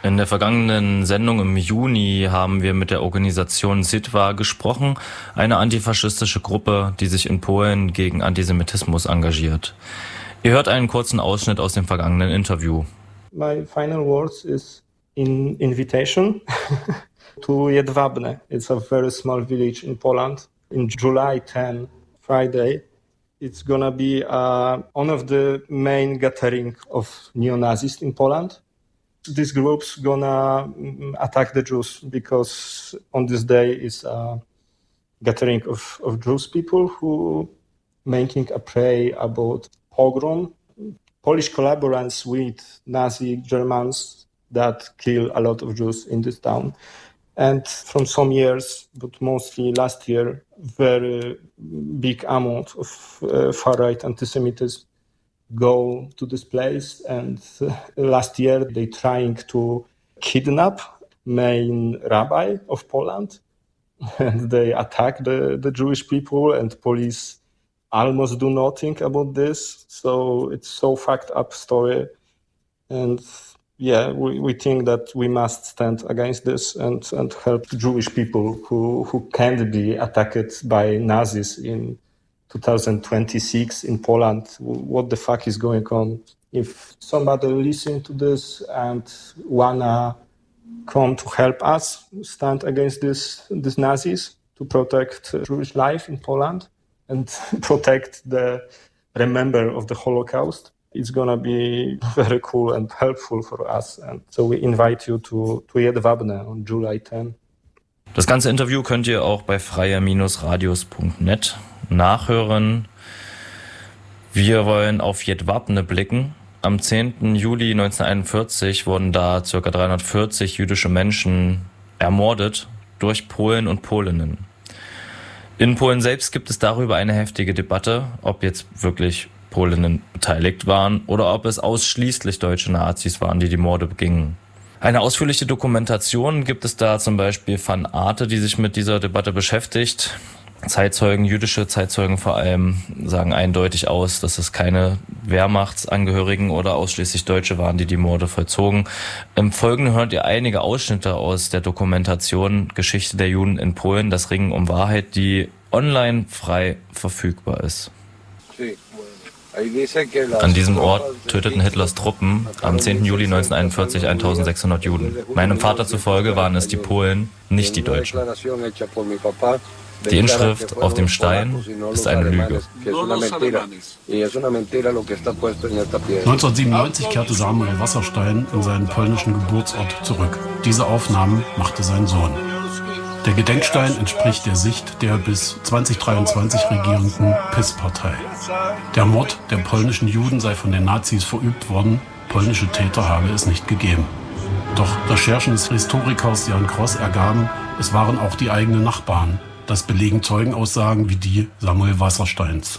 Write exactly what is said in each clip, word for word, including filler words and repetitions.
In der vergangenen Sendung im Juni haben wir mit der Organisation Sitwa gesprochen, eine antifaschistische Gruppe, die sich in Polen gegen Antisemitismus engagiert. Ihr hört einen kurzen Ausschnitt aus dem vergangenen Interview. My final words is in invitation to Jedwabne. It's a very small village in Poland. In July tenth, Friday, it's gonna be uh, one of the main gathering of neo-Nazis in Poland. This group's gonna attack the Jews because on this day is a gathering of, of Jewish people who making a pray about pogrom, Polish collaborations with Nazi Germans that kill a lot of Jews in this town. And from some years, but mostly last year, very big amount of uh, far-right antisemitism go to this place. And uh, last year, they trying to kidnap main rabbi of Poland. And they attack the, the Jewish people, and police almost do nothing about this. So it's so fucked up story. And yeah, we, we think that we must stand against this and, and help Jewish people who, who can't be attacked by Nazis in two thousand twenty-six in Poland. What the fuck is going on? If somebody listen to this and wanna come to help us stand against this, these Nazis to protect Jewish life in Poland and protect the remember of the Holocaust, it's gonna be very cool and helpful for us. And so we invite you to, to Jedwabne on July tenth. Das ganze Interview könnt ihr auch bei freier Radios punkt net nachhören. Wir wollen auf Jedwabne blicken. Am zehnten Juli neunzehnhunderteinundvierzig wurden da ca. dreihundertvierzig jüdische Menschen ermordet durch Polen und Polinnen. In Polen selbst gibt es darüber eine heftige Debatte, ob jetzt wirklich Polinnen beteiligt waren oder ob es ausschließlich deutsche Nazis waren, die die Morde begingen. Eine ausführliche Dokumentation gibt es da zum Beispiel von Arte, die sich mit dieser Debatte beschäftigt. Zeitzeugen, jüdische Zeitzeugen vor allem, sagen eindeutig aus, dass es keine Wehrmachtsangehörigen oder ausschließlich Deutsche waren, die die Morde vollzogen. Im Folgenden hört ihr einige Ausschnitte aus der Dokumentation Geschichte der Juden in Polen, das Ringen um Wahrheit, die online frei verfügbar ist. An diesem Ort töteten Hitlers Truppen am zehnten Juli neunzehnhunderteinundvierzig eintausendsechshundert Juden. Meinem Vater zufolge waren es die Polen, nicht die Deutschen. Die Inschrift auf dem Stein ist eine Lüge. neunzehnhundertsiebenundneunzig kehrte Samuel Wasserstein in seinen polnischen Geburtsort zurück. Diese Aufnahmen machte sein Sohn. Der Gedenkstein entspricht der Sicht der bis zweitausenddreiundzwanzig regierenden P I S-Partei. Der Mord der polnischen Juden sei von den Nazis verübt worden, polnische Täter habe es nicht gegeben. Doch Recherchen des Historikers Jan Gross ergaben, es waren auch die eigenen Nachbarn. Das belegen Zeugenaussagen wie die Samuel Wassersteins.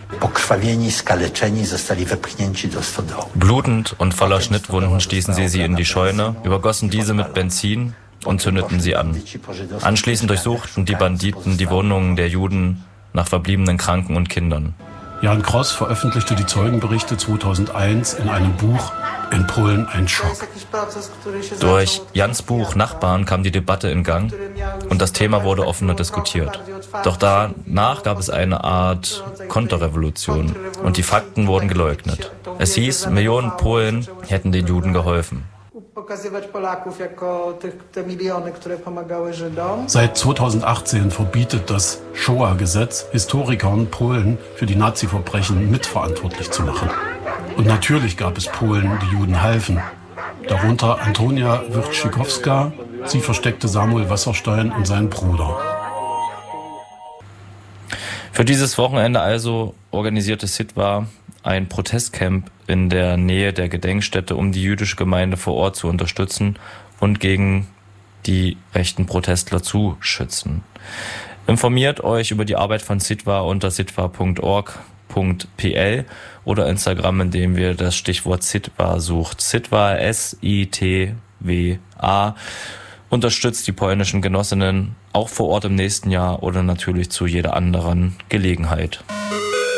Blutend und voller Schnittwunden stießen sie sie in die Scheune, übergossen diese mit Benzin und zündeten sie an. Anschließend durchsuchten die Banditen die Wohnungen der Juden nach verbliebenen Kranken und Kindern. Jan Gross veröffentlichte die Zeugenberichte zweitausendeins in einem Buch In Polen ein Schock. Durch Jans Buch Nachbarn kam die Debatte in Gang und das Thema wurde offener diskutiert. Doch danach gab es eine Art Konterrevolution und die Fakten wurden geleugnet. Es hieß, Millionen Polen hätten den Juden geholfen. Seit zweitausendachtzehn verbietet das Shoah-Gesetz Historikern Polen für die Nazi-Verbrechen mitverantwortlich zu machen. Und natürlich gab es Polen, die Juden halfen. Darunter Antonia Wyrczykowska. Sie versteckte Samuel Wasserstein und seinen Bruder. Für dieses Wochenende also organisierte Sitwa ein Protestcamp in der Nähe der Gedenkstätte, um die jüdische Gemeinde vor Ort zu unterstützen und gegen die rechten Protestler zu schützen. Informiert euch über die Arbeit von Sitwa unter sitwa punkt org punkt p l oder Instagram, indem ihr das Stichwort Sitwa sucht. Sitwa, S I T W A. Unterstützt die polnischen Genossinnen auch vor Ort im nächsten Jahr oder natürlich zu jeder anderen Gelegenheit.